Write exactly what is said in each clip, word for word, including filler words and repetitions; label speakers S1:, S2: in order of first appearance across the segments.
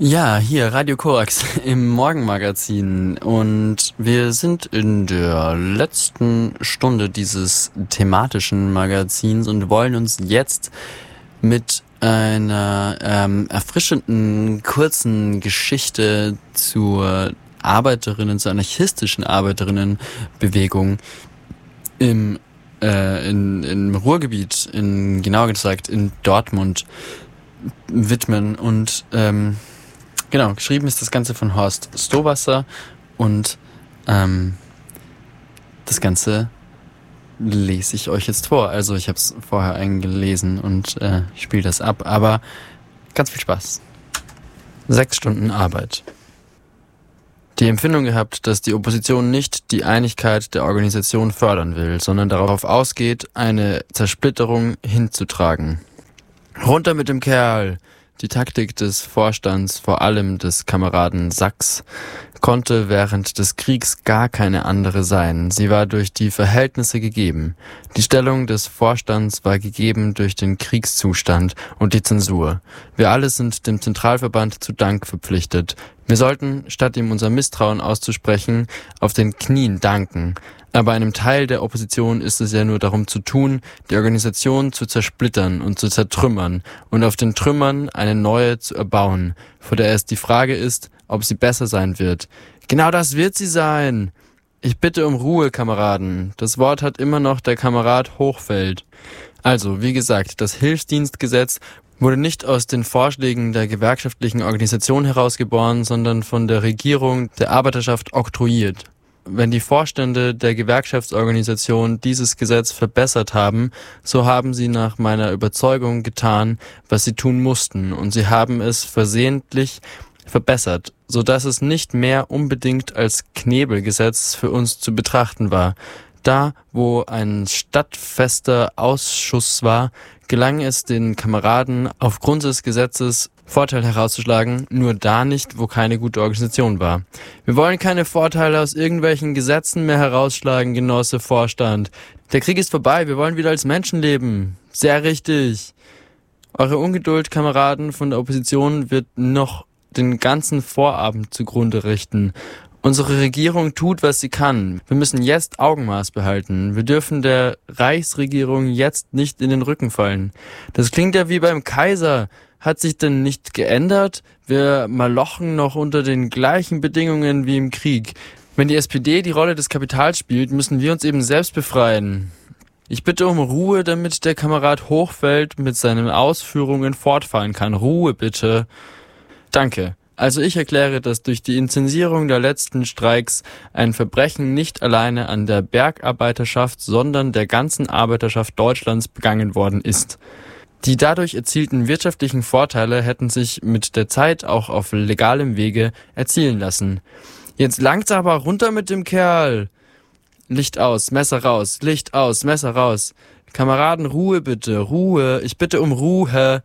S1: Ja, hier Radio Korax im Morgenmagazin und wir sind in der letzten Stunde dieses thematischen Magazins und wollen uns jetzt mit einer ähm, erfrischenden, kurzen Geschichte zur Arbeiterinnen, zur anarchistischen Arbeiterinnenbewegung im, äh, in, im Ruhrgebiet, in, genauer gesagt in Dortmund widmen und ähm, genau, geschrieben ist das Ganze von Horst Stowasser und ähm, das Ganze lese ich euch jetzt vor. Also ich habe es vorher eingelesen und äh, spiele das ab, aber ganz viel Spaß. Sechs Stunden Arbeit. Die Empfindung gehabt, dass die Opposition nicht die Einigkeit der Organisation fördern will, sondern darauf ausgeht, eine Zersplitterung hinzutragen. Runter mit dem Kerl! Die Taktik des Vorstands, vor allem des Kameraden Sachs, konnte während des Kriegs gar keine andere sein. Sie war durch die Verhältnisse gegeben. Die Stellung des Vorstands war gegeben durch den Kriegszustand und die Zensur. Wir alle sind dem Zentralverband zu Dank verpflichtet. Wir sollten, statt ihm unser Misstrauen auszusprechen, auf den Knien danken. Aber einem Teil der Opposition ist es ja nur darum zu tun, die Organisation zu zersplittern und zu zertrümmern und auf den Trümmern eine neue zu erbauen, vor der es die Frage ist, ob sie besser sein wird. Genau das wird sie sein! Ich bitte um Ruhe, Kameraden. Das Wort hat immer noch der Kamerad Hochfeld. Also, wie gesagt, das Hilfsdienstgesetz wurde nicht aus den Vorschlägen der gewerkschaftlichen Organisation herausgeboren, sondern von der Regierung der Arbeiterschaft oktroyiert. Wenn die Vorstände der Gewerkschaftsorganisation dieses Gesetz verbessert haben, so haben sie nach meiner Überzeugung getan, was sie tun mussten, und sie haben es versehentlich verbessert, so dass es nicht mehr unbedingt als Knebelgesetz für uns zu betrachten war. Da, wo ein stadtfester Ausschuss war, gelang es den Kameraden aufgrund des Gesetzes Vorteil herauszuschlagen, nur da nicht, wo keine gute Organisation war. Wir wollen keine Vorteile aus irgendwelchen Gesetzen mehr herausschlagen, Genosse Vorstand. Der Krieg ist vorbei, wir wollen wieder als Menschen leben. Sehr richtig. Eure Ungeduld, Kameraden von der Opposition, wird noch den ganzen Vorabend zugrunde richten. Unsere Regierung tut, was sie kann. Wir müssen jetzt Augenmaß behalten. Wir dürfen der Reichsregierung jetzt nicht in den Rücken fallen. Das klingt ja wie beim Kaiser. Hat sich denn nicht geändert? Wir malochen noch unter den gleichen Bedingungen wie im Krieg. Wenn die S P D die Rolle des Kapitals spielt, müssen wir uns eben selbst befreien. Ich bitte um Ruhe, damit der Kamerad Hochfeld mit seinen Ausführungen fortfahren kann. Ruhe bitte. Danke. Also ich erkläre, dass durch die Intensierung der letzten Streiks ein Verbrechen nicht alleine an der Bergarbeiterschaft, sondern der ganzen Arbeiterschaft Deutschlands begangen worden ist. Die dadurch erzielten wirtschaftlichen Vorteile hätten sich mit der Zeit auch auf legalem Wege erzielen lassen. Jetzt langt's aber, runter mit dem Kerl! Licht aus, Messer raus, Licht aus, Messer raus. Kameraden, Ruhe bitte, Ruhe, ich bitte um Ruhe.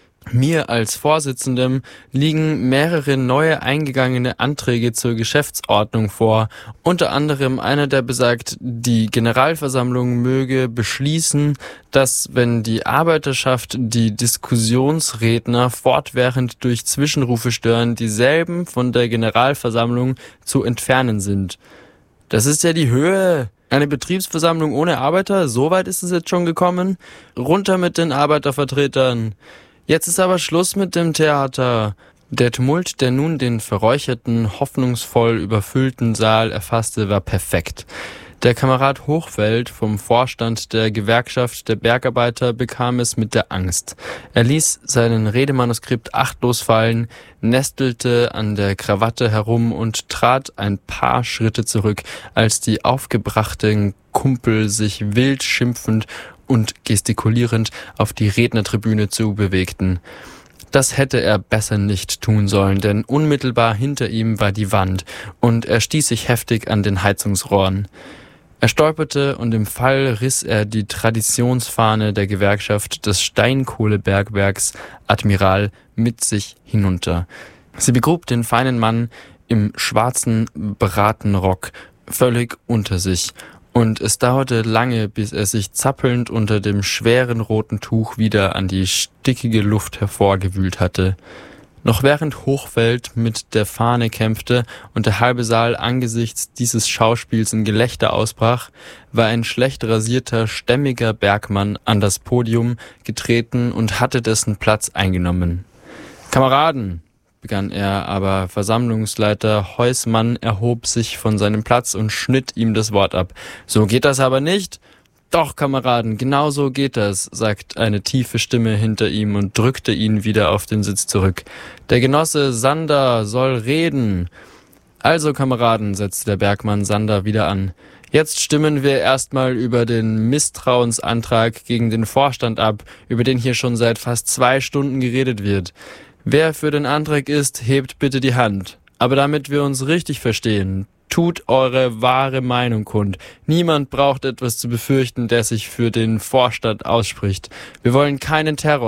S1: Mir als Vorsitzendem liegen mehrere neue eingegangene Anträge zur Geschäftsordnung vor. Unter anderem einer, der besagt, die Generalversammlung möge beschließen, dass, wenn die Arbeiterschaft die Diskussionsredner fortwährend durch Zwischenrufe stören, dieselben von der Generalversammlung zu entfernen sind. Das ist ja die Höhe. Eine Betriebsversammlung ohne Arbeiter? So weit ist es jetzt schon gekommen? Runter mit den Arbeitervertretern! Jetzt ist aber Schluss mit dem Theater. Der Tumult, der nun den verräucherten, hoffnungsvoll überfüllten Saal erfasste, war perfekt. Der Kamerad Hochfeld vom Vorstand der Gewerkschaft der Bergarbeiter bekam es mit der Angst. Er ließ seinen Redemanuskript achtlos fallen, nestelte an der Krawatte herum und trat ein paar Schritte zurück, als die aufgebrachten Kumpel sich wild schimpfend und gestikulierend auf die Rednertribüne zu bewegten. Das hätte er besser nicht tun sollen, denn unmittelbar hinter ihm war die Wand und er stieß sich heftig an den Heizungsrohren. Er stolperte und im Fall riss er die Traditionsfahne der Gewerkschaft des Steinkohlebergwerks Admiral mit sich hinunter. Sie begrub den feinen Mann im schwarzen Bratenrock völlig unter sich. Und es dauerte lange, bis er sich zappelnd unter dem schweren roten Tuch wieder an die stickige Luft hervorgewühlt hatte. Noch während Hochfeld mit der Fahne kämpfte und der halbe Saal angesichts dieses Schauspiels in Gelächter ausbrach, war ein schlecht rasierter, stämmiger Bergmann an das Podium getreten und hatte dessen Platz eingenommen. »Kameraden«, begann er, aber Versammlungsleiter Heusmann erhob sich von seinem Platz und schnitt ihm das Wort ab. »So geht das aber nicht!« »Doch, Kameraden, genau so geht das«, sagt eine tiefe Stimme hinter ihm und drückte ihn wieder auf den Sitz zurück. »Der Genosse Sander soll reden.« »Also, Kameraden«, setzte der Bergmann Sander wieder an, »jetzt stimmen wir erstmal über den Misstrauensantrag gegen den Vorstand ab, über den hier schon seit fast zwei Stunden geredet wird. Wer für den Antrag ist, hebt bitte die Hand. Aber damit wir uns richtig verstehen, tut eure wahre Meinung kund. Niemand braucht etwas zu befürchten, der sich für den Vorstand ausspricht. Wir wollen keinen Terror.